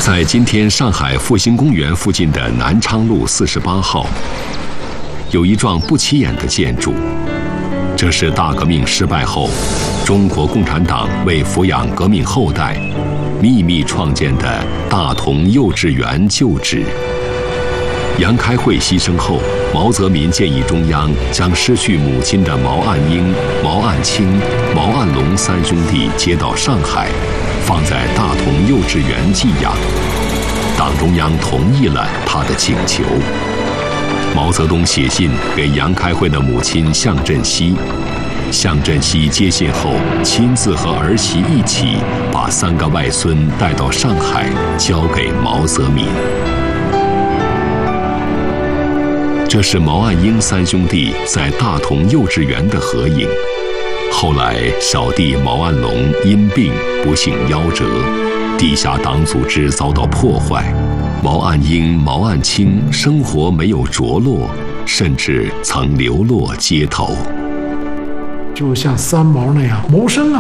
在今天上海复兴公园附近的南昌路48号，有一幢不起眼的建筑，这是大革命失败后，中国共产党为抚养革命后代，秘密创建的大同幼稚园旧址。杨开慧牺牲后，毛泽民建议中央将失去母亲的毛岸英、毛岸青、毛岸龙三兄弟接到上海，放在大同幼稚园寄养。党中央同意了他的请求。毛泽东写信给杨开慧的母亲向振熙，向振熙接信后，亲自和儿媳一起把3个外孙带到上海，交给毛泽民。这是毛岸英三兄弟在大同幼稚园的合影。后来，小弟毛岸龙因病不幸夭折，地下党组织遭到破坏，毛岸英、毛岸青生活没有着落，甚至曾流落街头。 就像三毛那样谋生啊，